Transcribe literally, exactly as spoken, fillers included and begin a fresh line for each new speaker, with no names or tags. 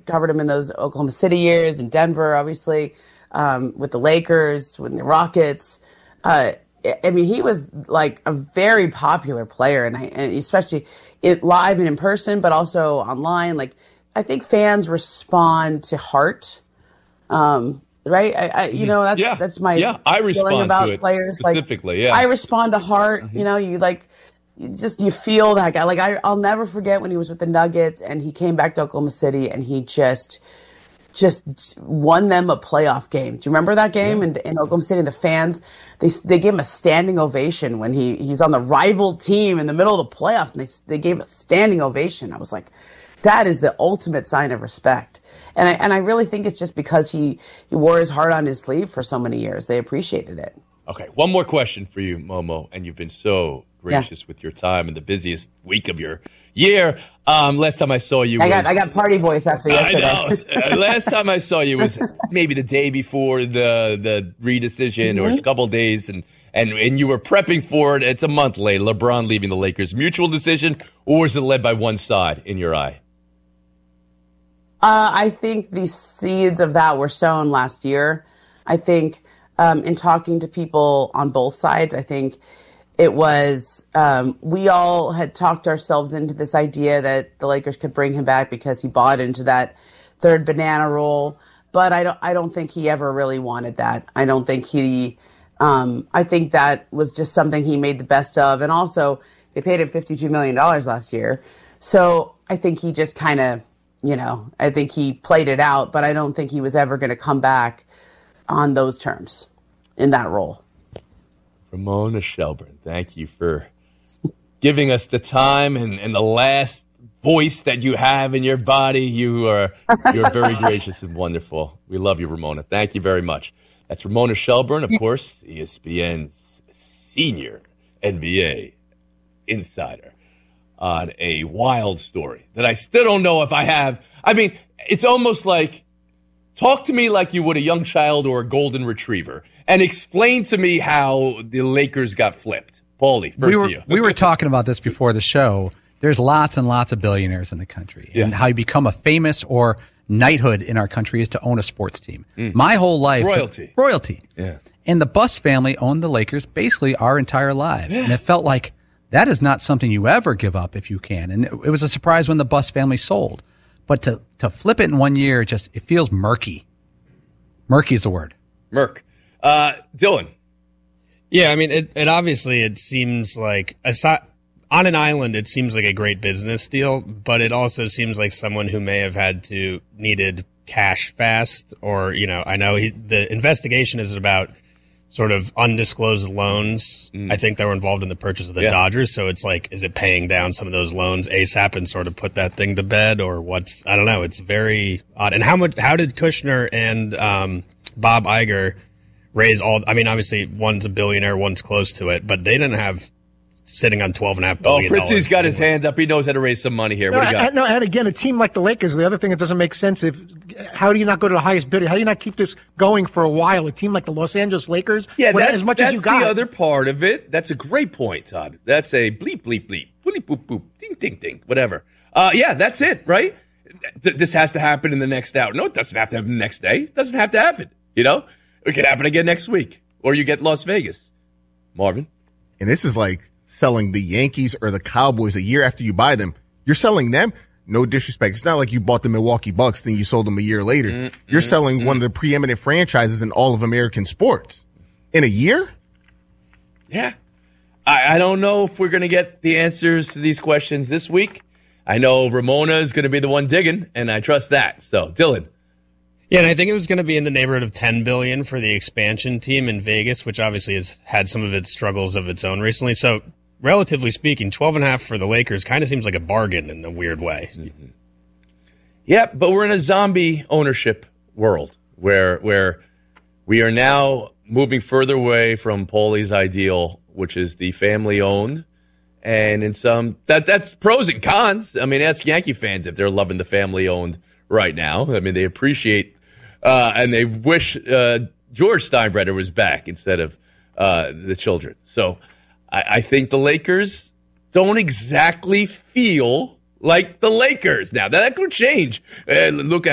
covered him in those Oklahoma City years, in Denver, obviously, um, with the Lakers, with the Rockets. Uh, I mean, he was like a very popular player, and, I, and especially it, live and in person, but also online. Like, I think fans respond to heart, um, right? I, I, you know, that's
yeah.
that's my
yeah. I
feeling
respond
about
to it
players.
specifically.
Like,
yeah,
I respond to heart.
Mm-hmm.
You know, you like. You just you feel that guy. Like I, I'll never forget when he was with the Nuggets and he came back to Oklahoma City and he just, just won them a playoff game. Do you remember that game yeah. in, in Oklahoma City? The fans, they they gave him a standing ovation when he he's on the rival team in the middle of the playoffs, and they they gave him a standing ovation. I was like, that is the ultimate sign of respect. And I and I really think it's just because he he wore his heart on his sleeve for so many years. They appreciated it.
Okay, one more question for you, Momo, and you've been so gracious yeah. with your time in the busiest week of your year. Um, last time I saw you,
I
was,
got I got party voice after yesterday.
I know. uh, last time I saw you was maybe the day before the the redecision, mm-hmm. or a couple days, and, and and you were prepping for it. It's a month later. LeBron leaving the Lakers, mutual decision, or is it led by one side in your eye?
Uh, I think the seeds of that were sown last year. I think. Um, in talking to people on both sides, I think it was, um, we all had talked ourselves into this idea that the Lakers could bring him back because he bought into that third banana roll. But I don't, I don't think he ever really wanted that. I don't think he, um, I think that was just something he made the best of. And also, they paid him fifty-two million dollars last year. So I think he just kind of, you know, I think he played it out, but I don't think he was ever going to come back on those terms in that role.
Ramona Shelburne, thank you for giving us the time and, and the last voice that you have in your body. You are you're very gracious and wonderful. We love you, Ramona. Thank you very much. That's Ramona Shelburne, of course, E S P N's senior N B A insider, on a wild story that I still don't know if I have. I mean, it's almost like, talk to me like you would a young child or a golden retriever and explain to me how the Lakers got flipped. Paulie, first
we were,
to you.
We were talking about this before the show. There's lots and lots of billionaires in the country.
Yeah.
And how you become a famous or knighthood in our country is to own a sports team. Mm. My whole life.
Royalty.
The, royalty.
Yeah.
And the Buss family owned the Lakers basically our entire lives. Yeah. And it felt like that is not something you ever give up if you can. And it, it was a surprise when the Buss family sold. But to, to flip it in one year, just it feels murky. Murky is the word.
Murk. Uh, Dylan.
Yeah, I mean, it, it obviously it seems like aside, on an island, it seems like a great business deal, but it also seems like someone who may have had to needed cash fast, or you know, I know he, the investigation is about sort of undisclosed loans. Mm. I think that were involved in the purchase of the yeah. Dodgers. So it's like, is it paying down some of those loans ASAP and sort of put that thing to bed, or what's, I don't know. It's very odd. And how much, how did Kushner and um, Bob Iger raise all, I mean, obviously one's a billionaire, one's close to it, but they didn't have sitting on twelve and a half billion
Oh,
dollars.
Fritzy's got his hand up. He knows how to raise some money here.
No,
what do you got?
and, no, and again, a team like the Lakers, the other thing that doesn't make sense, if how do you not go to the highest bidder? How do you not keep this going for a while? A team like the Los Angeles Lakers,
yeah,
with
that's,
as much
that's
as you got.
the other part of it. That's a great point, Todd. That's a bleep, bleep, bleep, bleep, boop, boop, ding, ding, ding, whatever. Uh, yeah, that's it, right? Th- this has to happen in the next hour. No, it doesn't have to happen the next day. It doesn't have to happen, you know? It could happen again next week, or you get Las Vegas. Marvin?
And this is like selling the Yankees or the Cowboys a year after you buy them. You're selling them. No disrespect. It's not like you bought the Milwaukee Bucks, then you sold them a year later. Mm, You're mm, selling mm. one of the preeminent franchises in all of American sports. In a year?
Yeah. I, I don't know if we're going to get the answers to these questions this week. I know Ramona is going to be the one digging, and I trust that. So, Dylan.
Yeah, and I think it was going to be in the neighborhood of ten billion dollars for the expansion team in Vegas, which obviously has had some of its struggles of its own recently. So, relatively speaking, twelve and a half for the Lakers kind of seems like a bargain in a weird way.
Mm-hmm. Yeah, but we're in a zombie ownership world where where we are now moving further away from Paulie's ideal, which is the family owned. And in some that that's pros and cons. I mean, ask Yankee fans if they're loving the family owned right now. I mean, they appreciate uh, and they wish uh, George Steinbrenner was back instead of uh, the children. So I, I think the Lakers don't exactly feel like the Lakers now. That could change. Uh, look at